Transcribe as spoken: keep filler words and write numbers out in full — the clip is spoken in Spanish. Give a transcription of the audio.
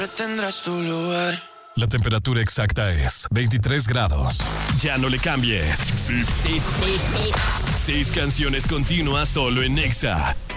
Tendrás tu lugar. La temperatura exacta es veintitrés grados. Ya no le cambies. Seis, seis, seis, seis. Seis canciones continuas solo en Nexa.